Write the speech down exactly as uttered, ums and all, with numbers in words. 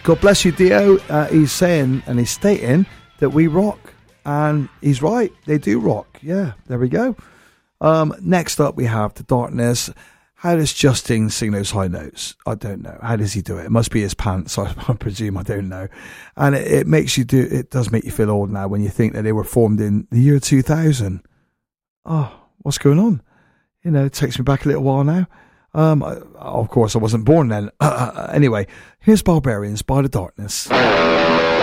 God bless you, Dio. Uh, he's saying and he's stating that we rock. And he's right. They do rock. Yeah, there we go. Um, next up, we have The Darkness. How does Justin sing those high notes? I don't know. How does he do it? It must be his pants, I, I presume. I don't know. And it, it makes you do, it does make you feel old now when you think that they were formed in the year two thousand. Oh, what's going on? You know, it takes me back a little while now. Um, I, of course, I wasn't born then. Uh, anyway, here's Barbarians by The Darkness.